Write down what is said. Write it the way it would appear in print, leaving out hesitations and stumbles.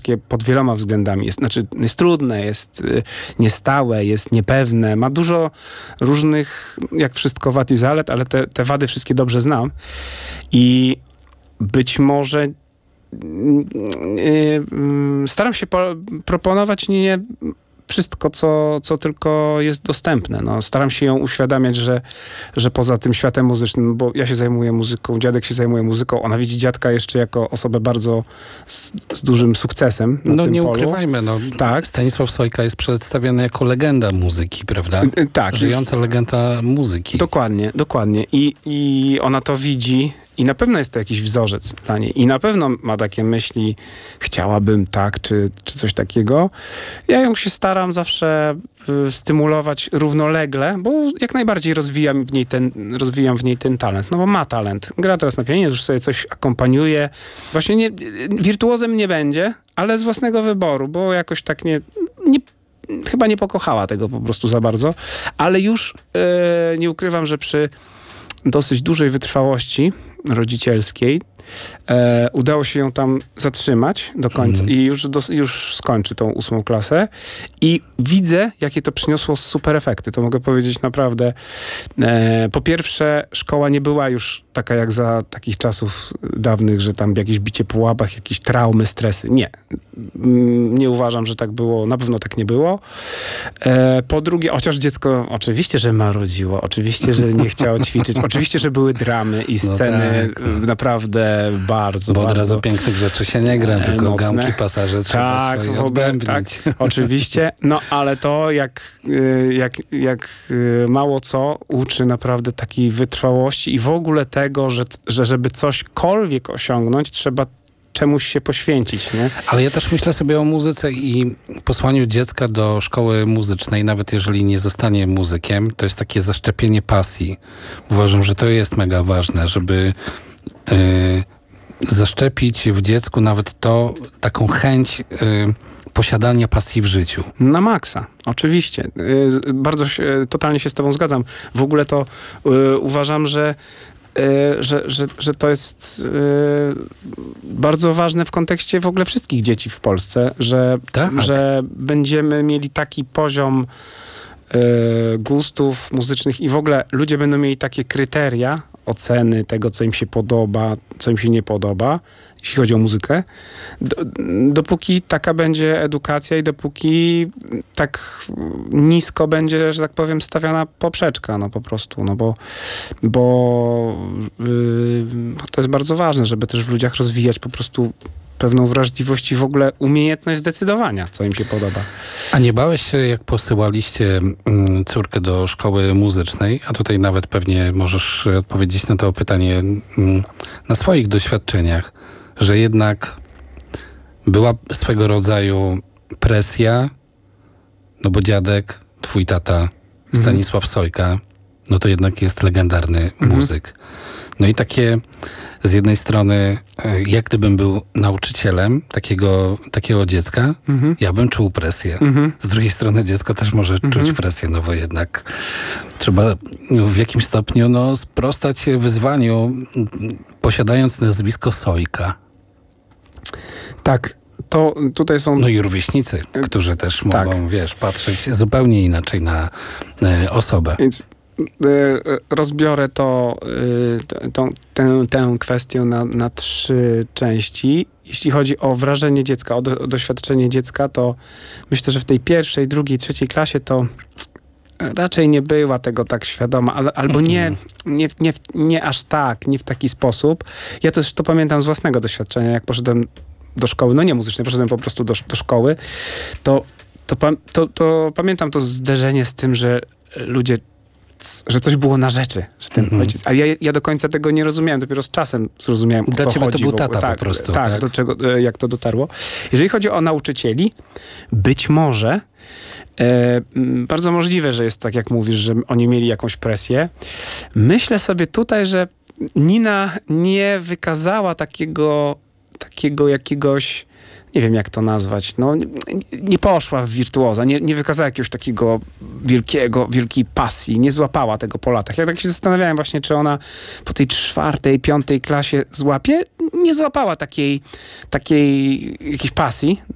ciężkie pod wieloma względami. Jest trudne, jest niestałe, jest niepewne. Ma dużo różnych, jak wszystko, wad i zalet, ale te wady wszystkie dobrze znam. I być może staram się proponować nie wszystko, co tylko jest dostępne. No, staram się ją uświadamiać, że poza tym światem muzycznym, bo ja się zajmuję muzyką, dziadek się zajmuje muzyką, ona widzi dziadka jeszcze jako osobę bardzo z dużym sukcesem na tym nie polu. ukrywajmy, tak. Stanisław Sojka jest przedstawiany jako legenda muzyki, prawda? Tak. Żyjąca legenda muzyki. Dokładnie. I ona to widzi. I na pewno jest to jakiś wzorzec dla niej. I na pewno ma takie myśli, chciałabym tak, czy coś takiego. Ja ją się staram zawsze stymulować równolegle, bo jak najbardziej rozwijam w niej ten talent. No bo ma talent. Gra teraz na pianinie, już sobie coś akompaniuje. Właśnie wirtuozem nie będzie, ale z własnego wyboru, bo jakoś tak chyba nie pokochała tego po prostu za bardzo. Ale już nie ukrywam, że przy dosyć dużej wytrwałości rodzicielskiej udało się ją tam zatrzymać do końca i już skończy tą 8. klasę i widzę, jakie to przyniosło super efekty. To mogę powiedzieć naprawdę. Po pierwsze, szkoła nie była już taka jak za takich czasów dawnych, że tam jakieś bicie po łapach, jakieś traumy, stresy. Nie uważam, że tak było. Na pewno tak nie było. Po drugie, chociaż dziecko oczywiście, że marudziło, oczywiście, że nie chciało ćwiczyć, oczywiście, że były dramy i sceny naprawdę bardzo, bo od bardzo razu pięknych rzeczy się nie gra, tylko mocne. Gamki, pasaże trzeba swoje odbębnić. Tak, oczywiście. No, ale to jak mało co uczy naprawdę takiej wytrwałości i w ogóle tego, że żeby cośkolwiek osiągnąć, trzeba czemuś się poświęcić, nie? Ale ja też myślę sobie o muzyce i posłaniu dziecka do szkoły muzycznej, nawet jeżeli nie zostanie muzykiem, to jest takie zaszczepienie pasji. Uważam, że to jest mega ważne, żeby zaszczepić w dziecku nawet taką chęć posiadania pasji w życiu. Na maksa, oczywiście. Totalnie się z tobą zgadzam. W ogóle to uważam, że to jest bardzo ważne w kontekście w ogóle wszystkich dzieci w Polsce, że będziemy mieli taki poziom gustów muzycznych i w ogóle ludzie będą mieli takie kryteria oceny tego, co im się podoba, co im się nie podoba, jeśli chodzi o muzykę, dopóki taka będzie edukacja i dopóki tak nisko będzie, że tak powiem, stawiana poprzeczka, no po prostu, no bo to jest bardzo ważne, żeby też w ludziach rozwijać po prostu pewną wrażliwość i w ogóle umiejętność zdecydowania, co im się podoba. A nie bałeś się, jak posyłaliście córkę do szkoły muzycznej, a tutaj nawet pewnie możesz odpowiedzieć na to pytanie na swoich doświadczeniach, że jednak była swego rodzaju presja, no bo dziadek, twój tata, Stanisław Sojka, no to jednak jest legendarny muzyk. No i takie z jednej strony, jak gdybym był nauczycielem takiego dziecka, ja bym czuł presję. Z drugiej strony dziecko też może czuć presję, no bo jednak trzeba w jakimś stopniu sprostać wyzwaniu, posiadając nazwisko Sojka. Tak. To tutaj są... No i rówieśnicy, którzy też mogą, patrzeć zupełnie inaczej na osobę. Więc rozbiorę tę kwestię na 3 części. Jeśli chodzi o wrażenie dziecka, o doświadczenie dziecka, to myślę, że w tej 1., 2., 3. klasie to raczej nie była tego tak świadoma, albo nie aż tak, nie w taki sposób. Ja też to pamiętam z własnego doświadczenia, jak poszedłem do szkoły, no nie muzycznej, poszedłem po prostu do szkoły, to pamiętam to zderzenie z tym, że ludzie, że coś było na rzeczy, że ten ojciec, a ja do końca tego nie rozumiałem, dopiero z czasem zrozumiałem, o co chodzi. Dla ciebie to był tata po prostu. Tak, do czego, jak to dotarło. Jeżeli chodzi o nauczycieli, być może bardzo możliwe, że jest tak, jak mówisz, że oni mieli jakąś presję. Myślę sobie tutaj, że Nina nie wykazała takiego jakiegoś, nie wiem jak to nazwać, nie poszła w wirtuoza, nie wykazała jakiegoś takiego wielkiej pasji, nie złapała tego po latach. Ja tak się zastanawiałem właśnie, czy ona po tej 4., 5. klasie złapie. Nie złapała takiej jakiejś pasji